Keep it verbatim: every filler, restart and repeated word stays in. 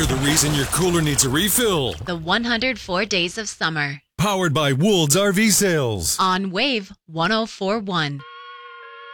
You're the reason your cooler needs a refill. The one hundred four Days of Summer. Powered by Woold's R V Sales. On Wave one oh four point one.